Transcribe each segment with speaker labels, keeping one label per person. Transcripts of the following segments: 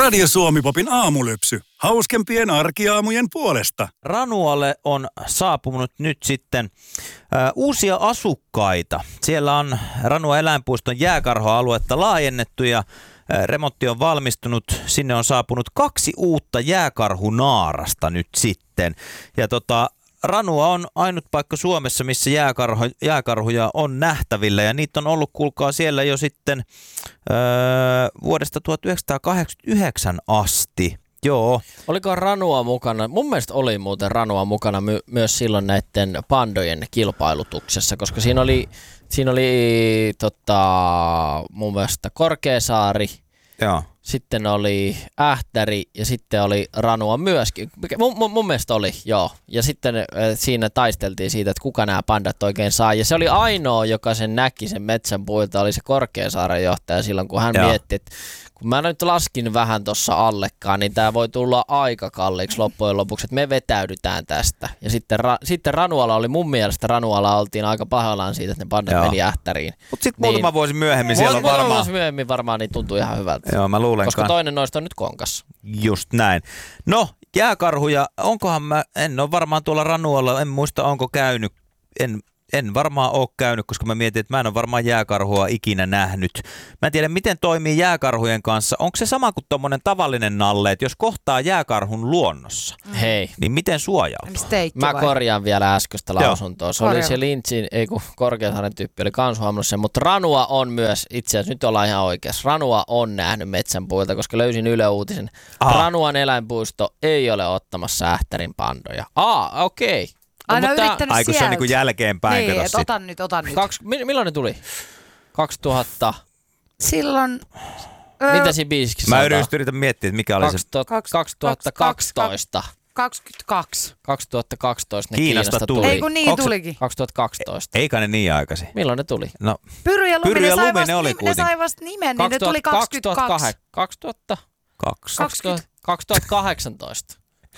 Speaker 1: Radio Suomi-popin aamulypsy. Hauskempien arkiaamujen puolesta.
Speaker 2: Ranualle on saapunut nyt sitten uusia asukkaita. Siellä on Ranua eläinpuiston jääkarhoaluetta laajennettu ja remontti on valmistunut. Sinne on saapunut 2 uutta jääkarhunaarasta nyt sitten. Ja Ranua on ainut paikka Suomessa, missä jääkarhuja on nähtävillä ja niitä on ollut, kuulkaa, siellä jo sitten vuodesta 1989 asti. Joo.
Speaker 3: Oliko Ranua mukana? Mun mielestä oli muuten Ranua mukana myös silloin näiden pandojen kilpailutuksessa, koska siinä oli mun mielestä Korkeasaari.
Speaker 2: Joo.
Speaker 3: Sitten oli Ähtäri ja sitten oli Ranua myöskin. Mun mielestä oli, joo. Ja sitten siinä taisteltiin siitä, että kuka nämä pandat oikein saa. Ja se oli ainoa, joka sen näki sen metsän puilta, oli se Korkeasaaren johtaja silloin, kun hän mietti, että kun mä nyt laskin vähän tuossa allekaan, niin tää voi tulla aika kalliiksi loppujen lopuksi, että me vetäydytään tästä. Ja sitten Ranualla oli, mun mielestä Ranualla oltiin aika pahoillaan siitä, että ne pandat meni Ähtäriin.
Speaker 2: Mutta sitten muutama vuosi myöhemmin siellä on varmaan...
Speaker 3: Muutama vuosi myöhemmin varmaan niin tuntuu ihan hyvältä.
Speaker 2: Joo, mä luulen.
Speaker 3: Koska toinen noista on nyt konkas.
Speaker 2: Just näin. No, jääkarhuja, en ole varmaan tuolla Ranualla, en muista onko käynyt, en varmaan ole käynyt, koska mä mietin, että mä en ole varmaan jääkarhua ikinä nähnyt. Mä en tiedä, miten toimii jääkarhujen kanssa. Onko se sama kuin tommonen tavallinen nalle, että jos kohtaa jääkarhun luonnossa, niin miten suojautuu?
Speaker 3: Mä korjaan vielä äskeistä lausuntoa. Se oli se Lintsin, Korkeasaaren tyyppi oli kans huomannut sen, mutta Ranua on myös, itse asiassa nyt ollaan ihan oikeassa, Ranua on nähnyt metsänpuilta, koska löysin Yle Uutisen. Ranuan eläinpuisto ei ole ottamassa Ähtärin pandoja. Okei.
Speaker 4: Aina yrittänyt
Speaker 2: sieltä. Se on niin jälkeenpäin.
Speaker 4: Niin, otan nyt.
Speaker 3: Milloin ne tuli? 2000?
Speaker 4: Silloin...
Speaker 3: Mitä siinä biisissä
Speaker 2: Mä yritän miettiä, että mikä oli
Speaker 3: 2012. 2012 ne Kiinasta tuli.
Speaker 4: Ei kun niin tulikin.
Speaker 3: 2012.
Speaker 2: Eikä ne niin aikaisin.
Speaker 3: Milloin ne tuli?
Speaker 2: No,
Speaker 4: Pyry ja Lumi,
Speaker 2: ne
Speaker 4: sai vasta nimen, niin ne tuli 22.
Speaker 3: 2018.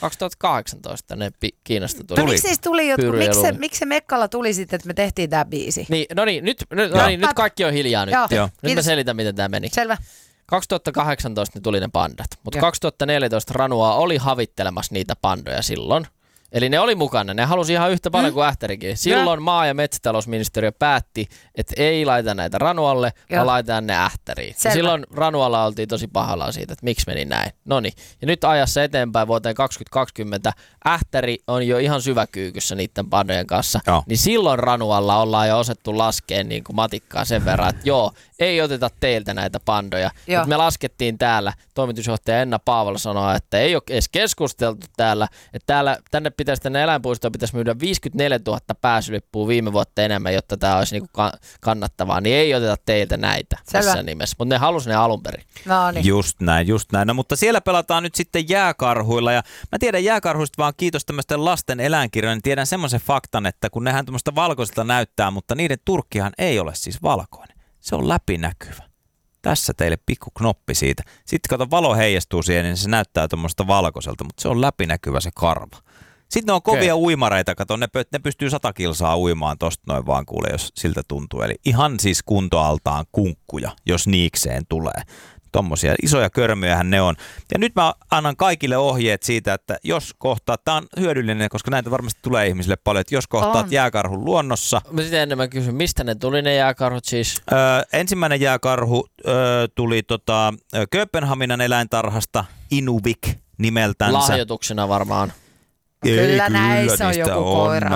Speaker 3: 2018 ne Kiinasta tuli.
Speaker 4: No miksi tuli miksi se Mekkalla tuli sitten, että me tehtiin tää biisi?
Speaker 3: Nyt kaikki on hiljaa nyt. Nyt mä selitän, miten tää meni.
Speaker 4: Selvä.
Speaker 3: 2018 ne tuli ne pandat, mutta 2014 Ranua oli havittelemassa niitä pandoja silloin. Eli ne oli mukana, ne halusi ihan yhtä paljon kuin Ähtärikin. Silloin maa- ja metsätalousministeriö päätti, että ei laita näitä Ranualle, vaan laitetaan ne Ähtäriin. Silloin Ranualla oltiin tosi pahallaan siitä, että miksi meni näin. Noniin, ja nyt ajassa eteenpäin vuoteen 2020 Ähtäri on jo ihan syväkyykyssä niiden pandojen kanssa. Niin silloin Ranualla ollaan jo osettu laskeen niin kuin matikkaa sen verran, että ei oteta teiltä näitä pandoja. Mutta me laskettiin täällä, toimitusjohtaja Enna Paavola sanoi, että ei ole edes keskusteltu täällä, että tänne eläinpuistoon pitäisi myydä 54 000 pääsylippua viime vuotta enemmän, jotta tämä olisi niinku kannattavaa, niin ei oteta teiltä näitä tässä nimessä. Mutta ne halusi ne alun perin.
Speaker 4: No niin.
Speaker 2: Just näin. No, mutta siellä pelataan nyt sitten jääkarhuilla ja mä tiedän jääkarhuista vaan kiitos tämmöisten lasten eläinkirjojen, niin tiedän semmoisen faktan, että kun nehän tämmöistä valkoiselta näyttää, mutta niiden turkkihan ei ole siis valkoinen. Se on läpinäkyvä. Tässä teille pikku knoppi siitä. Sitten kato, valo heijastuu siihen, niin se näyttää tuommoista valkoiselta, mutta se on läpinäkyvä se karva. Sitten ne on kovia uimareita, kato, ne pystyy 100 kilsaa uimaan tosta noin vaan kuule, jos siltä tuntuu. Eli ihan siis kuntoaltaan kunkkuja, jos niikseen tulee. Tommosia isoja körmyjähän ne on. Ja nyt mä annan kaikille ohjeet siitä, että jos kohtaat, tää on hyödyllinen, koska näitä varmasti tulee ihmisille paljon, että jos kohtaat jääkarhun luonnossa.
Speaker 3: Mä sitten enemmän kysyn, mistä ne tuli ne jääkarhut siis?
Speaker 2: Ensimmäinen jääkarhu tuli Kööpenhaminan eläintarhasta, Inuvik nimeltänsä.
Speaker 3: Lahjoituksena varmaan.
Speaker 4: Kyllä näissä on joku koira.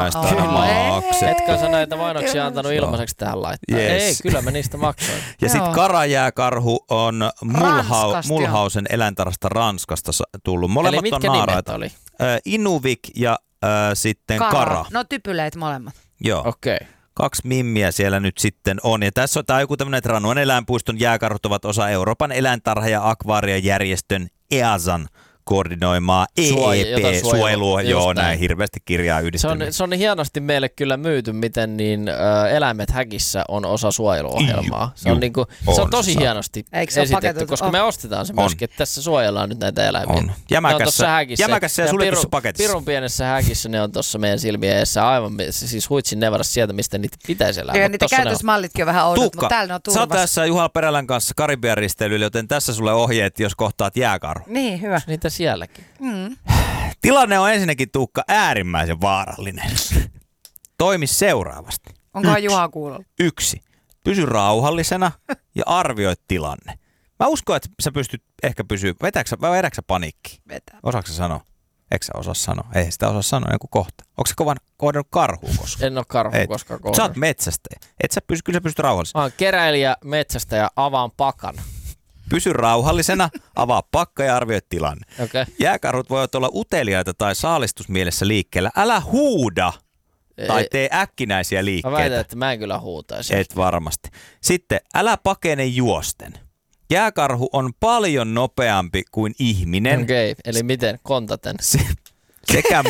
Speaker 3: Etkä sä näitä mainoksia antanut ilmaiseksi tähän laittaa.
Speaker 2: Yes.
Speaker 3: Ei, kyllä mä niistä maksoin.
Speaker 2: Ja sitten karajääkarhu on Mulhausen eläintarhasta Ranskasta tullut. Molemmat
Speaker 3: eli
Speaker 2: on
Speaker 3: mitkä
Speaker 2: naaraita.
Speaker 3: nimet oli?
Speaker 2: Inuvik ja sitten Kara.
Speaker 4: No typyleet molemmat.
Speaker 2: Joo.
Speaker 3: Okei.
Speaker 2: 2 mimmiä siellä nyt sitten on. Ja tässä on joku tämmöinen, että Ranuan eläinpuiston jääkarhut ovat osa Euroopan eläintarha- ja akvaariojärjestön EASAn koordinoimaa EEP-suojelua. Joo, näin hirveästi kirjaa yhdistelmiä.
Speaker 3: Se on hienosti meille kyllä myyty, miten niin eläimet häkissä on osa suojeluohjelmaa. Se on, se on tosi hienosti esitetty, koska me ostetaan se myöskin, että tässä suojellaan nyt näitä eläimiä. On.
Speaker 2: Jämäkässä ja suljetussa paketissa.
Speaker 3: Pirun pienessä häkissä ne on tuossa meidän silmien edessä aivan siis huitsin nevarassa sieltä, mistä niitä pitäisi elää.
Speaker 4: Ja niitä käytösmallitkin on vähän oudot, mutta täällä ne on turvassa.
Speaker 2: Sä oot tässä Juha Perälän kanssa Karibian risteilyllä, joten tässä sulle ohjeet, jos kohtaat jääkarhu.
Speaker 4: Niin, hyvä.
Speaker 3: Niitä sielläkin.
Speaker 2: Tilanne on ensinnäkin, Tuukka, äärimmäisen vaarallinen. Toimi seuraavasti.
Speaker 4: Onkohan Juha kuulolla?
Speaker 2: 1. Pysy rauhallisena ja arvioi tilanne. Mä uskon, että sä pystyt ehkä pysyä. Vedätkö sä paniikkiin?
Speaker 4: Vetää.
Speaker 2: Osaatko sä sanoa? Eikö sä osaa sanoa? Ei sitä osaa sanoa joku kohta. Onko se kohdannut karhuun koskaan?
Speaker 3: En ole karhuun koskaan kohdannut.
Speaker 2: Sä oot metsästäjä. Kyllä sä pystyt rauhallisena.
Speaker 3: Mä oon keräilijä, metsästäjä, avaan pakan.
Speaker 2: Pysy rauhallisena, avaa pakka ja arvioi tilanne.
Speaker 3: Okay.
Speaker 2: Jääkarhut voivat olla uteliaita tai saalistusmielessä liikkeellä. Älä huuda tai tee äkkinäisiä liikkeitä.
Speaker 3: Mä väitän, että mä en kyllä huutaisi.
Speaker 2: Et varmasti. Sitten älä pakene juosten. Jääkarhu on paljon nopeampi kuin ihminen.
Speaker 3: Okei, eli miten? Kontaten?
Speaker 2: Sekä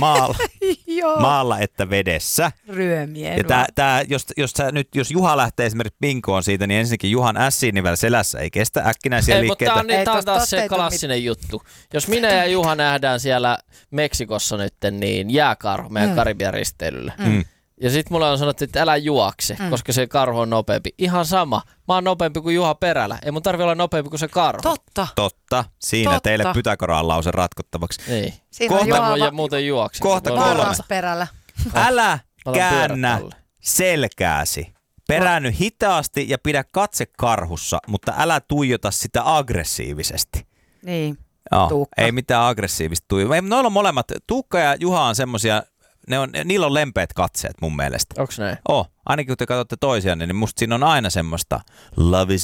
Speaker 2: maalla että vedessä.
Speaker 4: Ryömien.
Speaker 2: Ja jos Juha lähtee esimerkiksi pinkoon siitä, niin ensinnäkin Juhan S-nivel selässä ei kestä äkkinäisiä liikkeitä.
Speaker 3: Mutta tää on taas se klassinen juttu. Jos minä ja Juha nähdään siellä Meksikossa nyt, niin jääkarhu meidän Karibian risteilyllä. Ja sit mulle on sanottu, että älä juokse, koska se karhu on nopeampi. Ihan sama. Mä oon nopeampi kuin Juha Perälä. Ei mun tarvi olla nopeampi kuin se karhu.
Speaker 2: Totta. Siinä teille Pythagoran lause ratkottavaksi.
Speaker 3: Niin. Ja muuten juokse.
Speaker 2: Kohta 3.
Speaker 4: Perällä.
Speaker 2: Älä käännä selkääsi. Peräänny hitaasti ja pidä katse karhussa, mutta älä tuijota sitä aggressiivisesti.
Speaker 4: Niin.
Speaker 2: Tuukka. Ei mitään aggressiivista tuijota. Noilla on molemmat. Tuukka ja Juha on semmosia. Niillä on lempeät katseet mun mielestä.
Speaker 3: Onks näin?
Speaker 2: Ainakin kun te katsotte toisianne, niin musta siinä on aina semmoista love is